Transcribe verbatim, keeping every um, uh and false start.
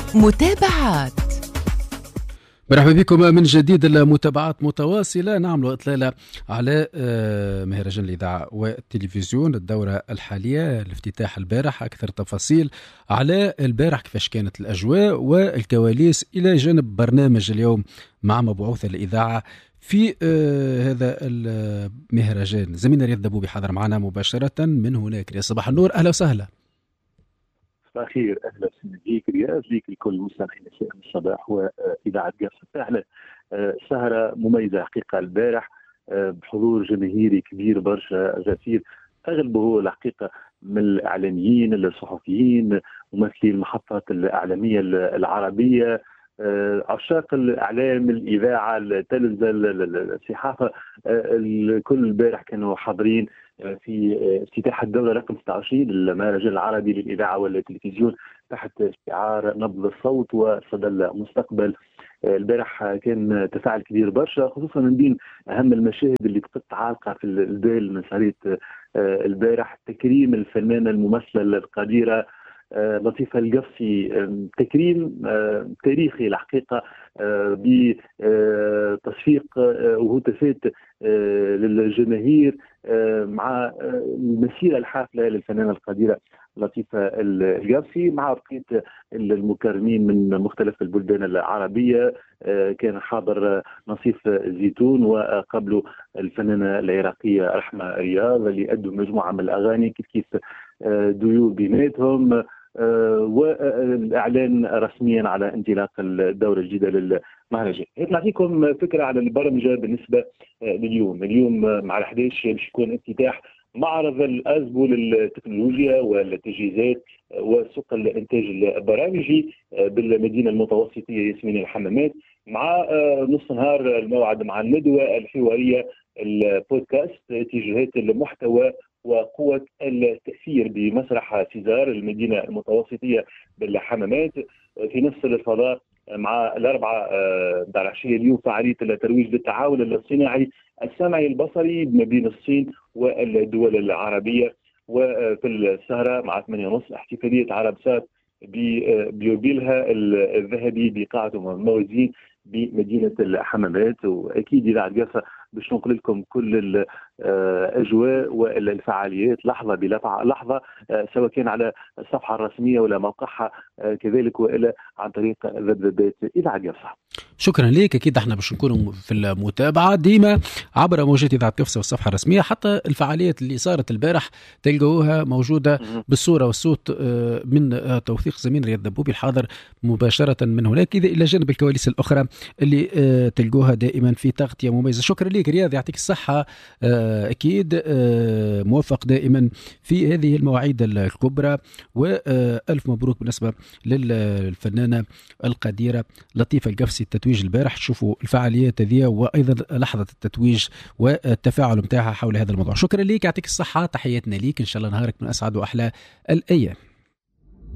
متابعات. مرحبا بكم من جديد. المتابعات متواصلة، نعمل إطلالة على مهرجان الإذاعة والتلفزيون الدورة الحالية، الافتتاح البارح، أكثر تفاصيل على البارح كيفاش كانت الأجواء والكواليس إلى جانب برنامج اليوم مع مبعوث الإذاعة في هذا المهرجان. زميلنا رياض دبوبي حاضر معنا مباشرة من هناك. يا صباح النور، أهلا وسهلا. صباح الخير، اهلا وسهلا بك رياض، ليك لكل مستمعين الصباح واذاعه قاف الساحله. سهره مميزه حقيقه البارح بحضور جماهيري كبير برشا، زفير اغلبه الحقيقه من الاعلاميين الصحفيين، ممثلي المحطات الاعلاميه العربيه، عشاق الاعلام، الاذاعه، التلفزه، الصحافه، الكل البارح كانوا حاضرين في افتتاح الدورة رقم ستة وعشرين للمهرجان العربي للإذاعة والتلفزيون تحت شعار نبض الصوت وصدى المستقبل. البارح كان تفاعل كبير برشا، خصوصا من بين أهم المشاهد اللي بقت عالقة في البال من صارت البارح تكريم الفنانة الممثلة القديرة لطيفة القفصي، تكريم تاريخي الحقيقة بتصفيق وهتافات للجماهير مع المسيرة الحافلة للفنانة القديرة لطيفة القفصي مع بقية المكرمين من مختلف البلدان العربية. كان حاضر نصيف زيتون وقبله الفنانة العراقية رحمة رياض اللي أدوا مجموعة من الأغاني كيف كيف ديو بيناتهم، والإعلان رسميا على انطلاق الدورة الجديدة للمهرجان. نعطيكم فكرة على البرمجة بالنسبة لليوم. اليوم مع الأحد عشر باش يكون افتتاح معرض الأزبو للتكنولوجيا والتجهيزات وسوق الإنتاج البرامجي بالمدينة المتوسطية ياسمين الحمامات، مع نص نهار الموعد مع الندوة الحوارية البودكاست اتجاهات المحتوى وقوة التأثير بمسرح سيزار المدينة المتوسطية بالحمامات. في نفس الفضاء مع الأربعة بتاع العشية اليوم فعالية الترويج للتعاون الصناعي السمعي البصري ما بين الصين والدول العربية. وفي السهرة مع ثمانية ونص احتفالية عرب سات بيوبيلها الذهبي بقاعة موازين بمدينة الحمامات. وأكيد إذا عجفة باش نقول لكم كل الأجواء والفعاليات لحظة بلا لحظة، سواء كان على الصفحة الرسمية ولا موقعها كذلك، وإلا عن طريق ذبذبات إذا عجفة. شكرا لك. أكيد احنا باش نكونوا في المتابعة ديما عبر موجات إذاعة قفصة والصفحة الرسمية. حتى الفعاليات اللي صارت البارح تلقوها موجودة بالصورة والصوت من توثيق زميل رياض دبوبي الحاضر مباشرة من هناك، إذا إلى جانب الكواليس الأخرى اللي تلقوها دائما في تغطية مميزة. شكرا لك رياض، يعطيك الصحة. أكيد موفق دائما في هذه المواعيد الكبرى، وألف مبروك بالنسبة للفنانة القديرة لطيفة القفصي. التتويج البارح تشوفوا الفعاليات هذه وأيضا لحظة التتويج والتفاعل متاعها حول هذا الموضوع. شكرا لك، يعطيك الصحة، تحياتنا ليك، إن شاء الله نهارك من أسعد وأحلى الأيام.